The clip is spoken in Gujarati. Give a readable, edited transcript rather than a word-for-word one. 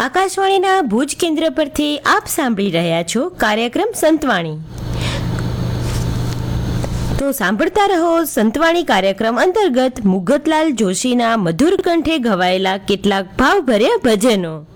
આકાશવાણીના ભુજ કેન્દ્ર પરથી આપ સાંભળી રહ્યા છો કાર્યક્રમ સંતવાણી. તો સાંભળતા રહો સંતવાણી કાર્યક્રમ અંતર્ગત મુગતલાલ જોશીના મધુર કંઠે ગવાયેલા કેટલાક ભાવભર્યા ભજનો.